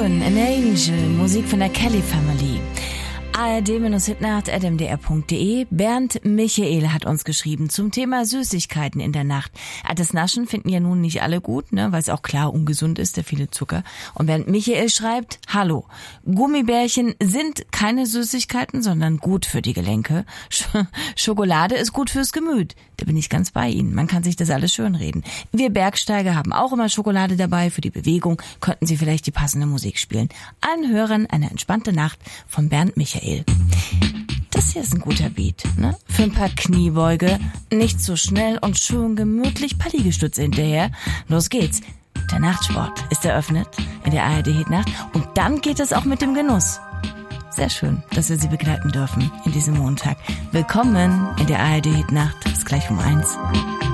schön, An Angel, Musik von der Kelly Family. ARD-hitnacht@mdr.de. Bernd Michael hat uns geschrieben zum Thema Süßigkeiten in der Nacht. Das Naschen finden ja nun nicht alle gut, ne, weil es auch klar ungesund ist, der viele Zucker. Und Bernd Michael schreibt: Hallo, Gummibärchen sind keine Süßigkeiten, sondern gut für die Gelenke. Schokolade ist gut fürs Gemüt. Da bin ich ganz bei Ihnen. Man kann sich das alles schönreden. Wir Bergsteiger haben auch immer Schokolade dabei. Für die Bewegung könnten Sie vielleicht die passende Musik spielen. Allen Hörern eine entspannte Nacht von Bernd Michael. Das hier ist ein guter Beat, ne? Für ein paar Kniebeuge, nicht so schnell und schön gemütlich paar Liegestütze hinterher. Los geht's. Der Nachtsport ist eröffnet in der ARD-Hitnacht und dann geht es auch mit dem Genuss. Sehr schön, dass wir Sie begleiten dürfen in diesem Montag. Willkommen in der ARD-Hitnacht. Bis gleich um 1.